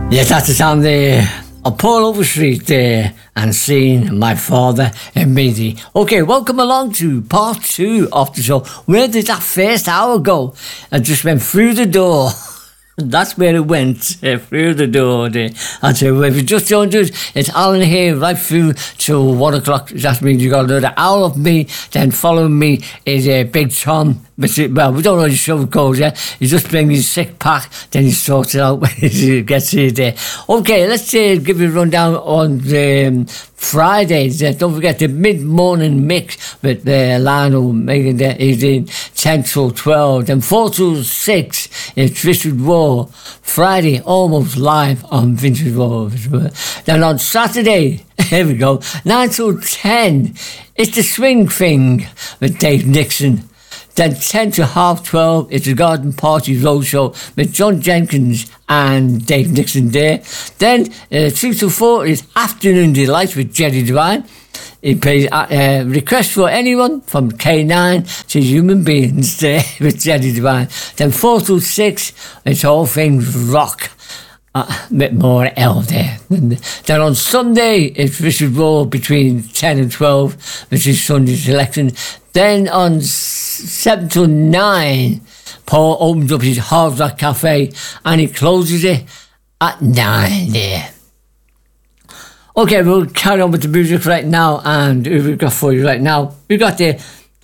Yes, that's the sound there of Paul Overstreet there and seeing my father and me. Okay, welcome along to part 2 of the show. Where did that first hour go? I just went through the door. That's where it went, through the door there. And so if you just joined us, it's Alan here right through till 1 o'clock. That means you got another hour of me. Then following me is Big Tom. Well, we don't know the show goes, yeah? He just brings his sick pack, then he sorts it out when he gets here there. Okay, let's give you a rundown on Fridays. Don't forget the mid-morning mix with Lionel Megan there is in 10 till 12. Then 4 till 6 is Twisted War. Friday, almost live on Vintage War as well. Then on Saturday, here we go, 9 till 10, it's the Swing Thing with Dave Nixon. Then 10 to half 12, it's the Garden Party Roadshow with John Jenkins and Dave Nixon there. Then 2 to 4 is Afternoon Delight with Jerry Devine. He plays Request for Anyone from K9 to Human Beings there with Jerry Devine. Then 4 to 6, it's All Things Rock. A bit more L there. Then on Sunday, it's Richard Raw between 10 and 12, which is Sunday selection. Then on 7 to 9, Paul opens up his Hard Rock Cafe and he closes it at 9 there. Okay, we'll carry on with the music right now, and who we've got for you right now? We've got the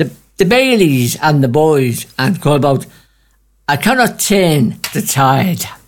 Baileys and the Boys, and called about I Cannot Turn the Tide.